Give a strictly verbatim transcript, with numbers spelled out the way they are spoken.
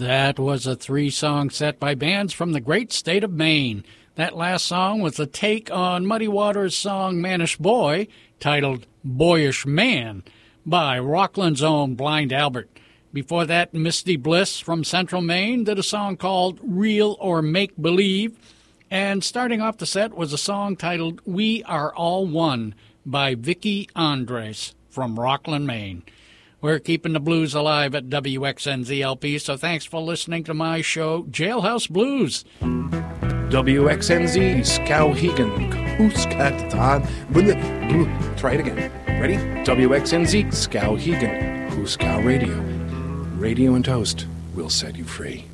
That was a three-song set by bands from the great state of Maine. That last song was a take on Muddy Waters' song Mannish Boy, titled Boyish Man, by Rockland's own Blind Albert. Before that, Misty Bliss from Central Maine did a song called Real or Make Believe. And starting off the set was a song titled We Are All One by Vicky Andres from Rockland, Maine. We're keeping the blues alive at W X N Z L P, so thanks for listening to my show, Jailhouse Blues. W X N Z, Skowhegan, Huskattan. Try it again. Ready? W X N Z, Skowhegan, Huskow Radio. Radio and toast will set you free.